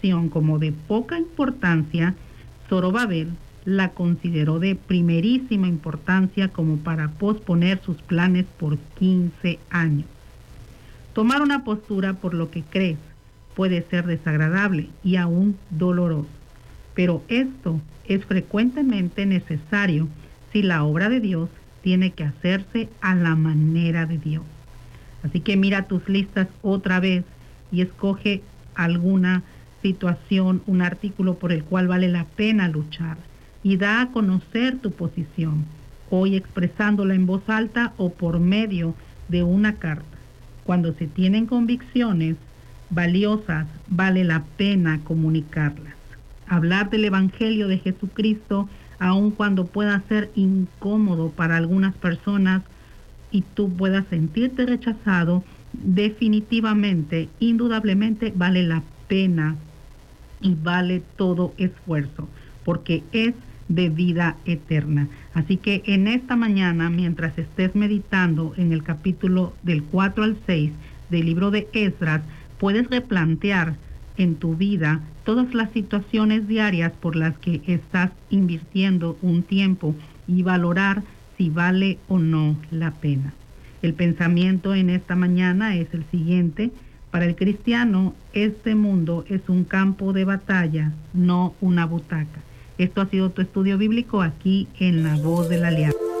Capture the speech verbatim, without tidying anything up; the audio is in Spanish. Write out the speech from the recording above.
situación como de poca importancia, Zorobabel la consideró de primerísima importancia como para posponer sus planes por quince años. Tomar una postura por lo que crees puede ser desagradable y aún doloroso, pero esto es frecuentemente necesario si la obra de Dios tiene que hacerse a la manera de Dios. Así que mira tus listas otra vez y escoge alguna situación, un artículo por el cual vale la pena luchar y da a conocer tu posición, hoy expresándola en voz alta o por medio de una carta. Cuando se tienen convicciones valiosas, vale la pena comunicarlas. Hablar del Evangelio de Jesucristo, aun cuando pueda ser incómodo para algunas personas y tú puedas sentirte rechazado, definitivamente, indudablemente vale la pena y vale todo esfuerzo, porque es de vida eterna. Así que en esta mañana, mientras estés meditando en el capítulo del cuatro al seis del libro de Esdras, puedes replantear en tu vida todas las situaciones diarias por las que estás invirtiendo un tiempo y valorar si vale o no la pena. El pensamiento en esta mañana es el siguiente: para el cristiano, este mundo es un campo de batalla, no una butaca. Esto ha sido tu estudio bíblico aquí en La Voz de la Alianza.